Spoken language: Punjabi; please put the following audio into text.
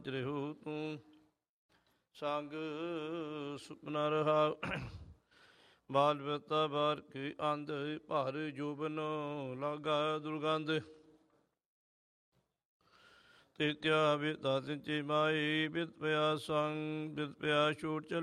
ਰਹਿਉ ਤੂੰ ਸੰਗ ਸੁਪਨਾ ਰਹਾ। ਬਾਲ ਬਤਾ ਬਾਰ ਕੀ ਅੰਧ ਭਰ ਜੋਬਨ ਲਾਗਾ ਦੁਰਗੰਧ। ਤ੍ਰਿਤਿਆ ਬਿਤਾ ਸਿੰਚੇ ਮਾਈ ਬਿਤ ਪਿਆ ਸੰਗ ਬਿਤ ਪਿਆ ਛੋਟ ਚਲ